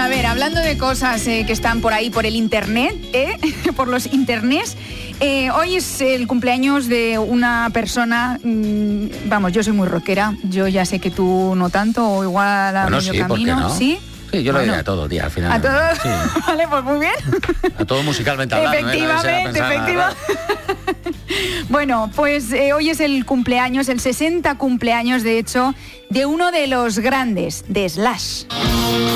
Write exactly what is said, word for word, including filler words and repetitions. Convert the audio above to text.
A ver, hablando de cosas eh, que están por ahí, por el internet, ¿eh? por los internets, eh, hoy es el cumpleaños de una persona, mmm, vamos, yo soy muy rockera, yo ya sé que tú no tanto, o igual a bueno, medio sí, camino, ¿por qué no? ¿sí? Sí, yo lo bueno, diría a todo, tía, al final. ¿A todo? Sí. Vale, pues muy bien. A todo musicalmente hablando. Efectivamente, ¿eh? No efectivamente. Bueno, pues eh, hoy es el cumpleaños, el sesenta cumpleaños, de hecho, de uno de los grandes, de Slash.